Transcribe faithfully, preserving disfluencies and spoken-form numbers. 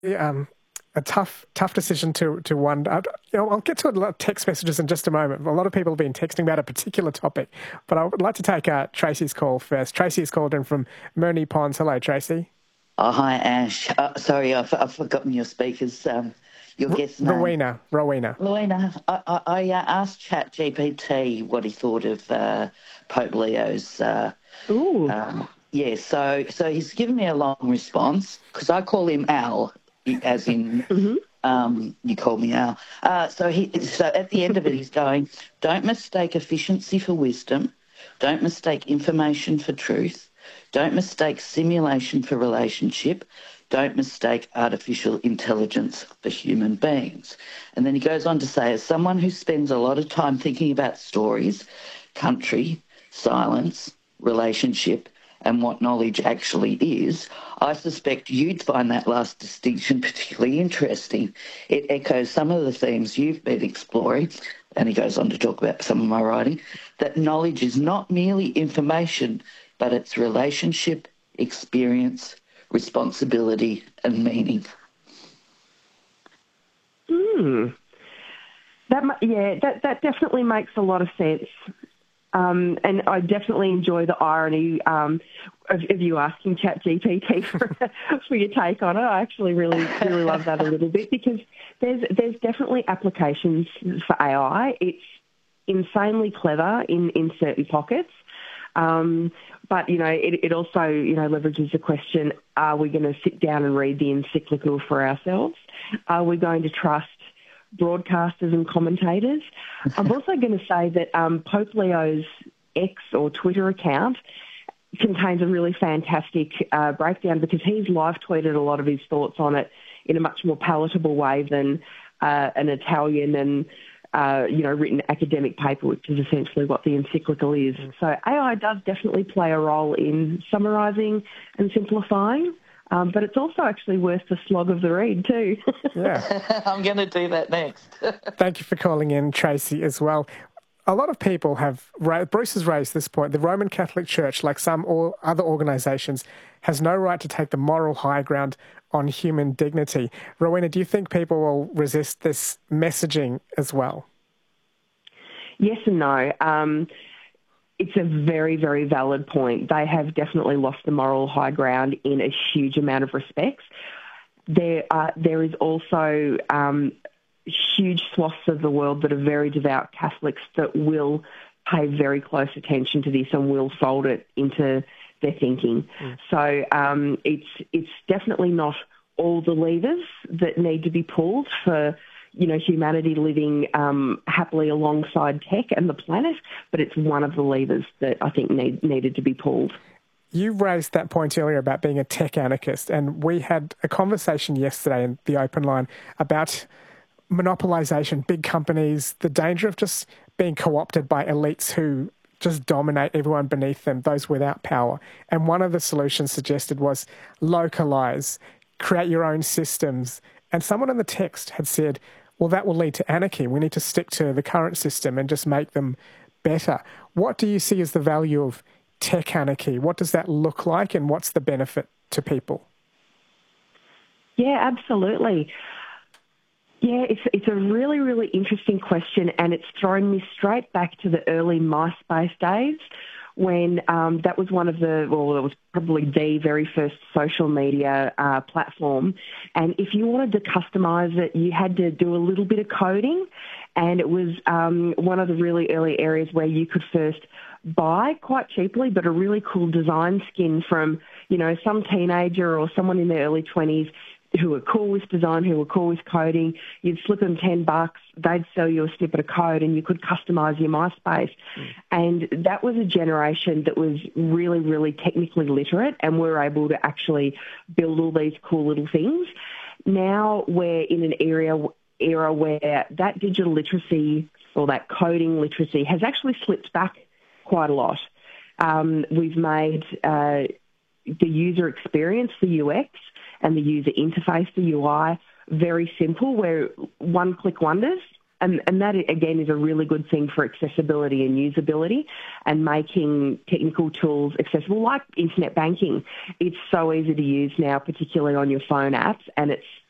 um, a tough, tough decision to to one. I, you know, I'll get to a lot of text messages in just a moment. A lot of people have been texting about a particular topic, but I would like to take uh, Tracy's call first. Tracy has called in from Moonee Ponds. Hello, Tracy. Oh, hi, Ash. Uh, sorry, I've, I've forgotten your speaker's, um, your R- guest name. Rowena. Rowena. Rowena, I, I, I uh, asked ChatGPT what he thought of uh, Pope Leo's... Uh, Ooh. Um, yeah, so so he's given me a long response because I call him Al, as in mm-hmm. um, you call me Al. Uh, so he so at the end of it, he's going, don't mistake efficiency for wisdom, don't mistake information for truth, don't mistake simulation for relationship, don't mistake artificial intelligence for human beings. And then he goes on to say, as someone who spends a lot of time thinking about stories, country, silence, relationship, and what knowledge actually is, I suspect you'd find that last distinction particularly interesting. It echoes some of the themes you've been exploring, and he goes on to talk about some of my writing, that knowledge is not merely information, but it's relationship, experience, responsibility, and meaning. Hmm. That yeah, that that definitely makes a lot of sense. Um, and I definitely enjoy the irony um, of, of you asking ChatGPT for, for your take on it. I actually really, really love that a little bit because there's there's definitely applications for A I. It's insanely clever in, in certain pockets. Um, but, you know, it, it also, you know, leverages the question, are we going to sit down and read the encyclical for ourselves? Are we going to trust broadcasters and commentators? I'm also going to say that um, Pope Leo's X or Twitter account contains a really fantastic uh, breakdown because he's live tweeted a lot of his thoughts on it in a much more palatable way than uh, an Italian and, uh, you know, written academic paper, which is essentially what the encyclical is. Mm. So A I does definitely play a role in summarising and simplifying. Um, but it's also actually worth the slog of the read too. Yeah. I'm going to do that next. Thank you for calling in, Tracy, as well. A lot of people have, Bruce has raised this point, the Roman Catholic Church, like some or other organisations, has no right to take the moral high ground on human dignity. Rowena, do you think people will resist this messaging as well? Yes and no. Um, It's a very, very valid point. They have definitely lost the moral high ground in a huge amount of respects. There, are, there is also um, huge swaths of the world that are very devout Catholics that will pay very close attention to this and will fold it into their thinking. Mm. So um, it's it's definitely not all the levers that need to be pulled for, you know, humanity living um, happily alongside tech and the planet, but it's one of the levers that I think need, needed to be pulled. You raised that point earlier about being a tech anarchist, and we had a conversation yesterday in the open line about monopolisation, big companies, the danger of just being co-opted by elites who just dominate everyone beneath them, those without power. And one of the solutions suggested was localise, create your own systems. And someone in the text had said, well, that will lead to anarchy. We need to stick to the current system and just make them better. What do you see as the value of tech anarchy? What does that look like and what's the benefit to people? Yeah, absolutely. Yeah, it's it's a really, really interesting question, and it's thrown me straight back to the early MySpace days when um, that was one of the, well, it was probably the very first social media uh, platform. And if you wanted to customise it, you had to do a little bit of coding. And it was um, one of the really early areas where you could first buy quite cheaply, but a really cool design skin from, you know, some teenager or someone in their early twenties who were cool with design, who were cool with coding. You'd slip them ten bucks, they'd sell you a snippet of code and you could customise your MySpace. Mm. And that was a generation that was really, really technically literate and were able to actually build all these cool little things. Now we're in an area, era where that digital literacy or that coding literacy has actually slipped back quite a lot. Um, we've made uh, the user experience, the U X, and the user interface, the U I, very simple, where one-click wonders. And, and that, again, is a really good thing for accessibility and usability and making technical tools accessible, like internet banking. It's so easy to use now, particularly on your phone apps, and it's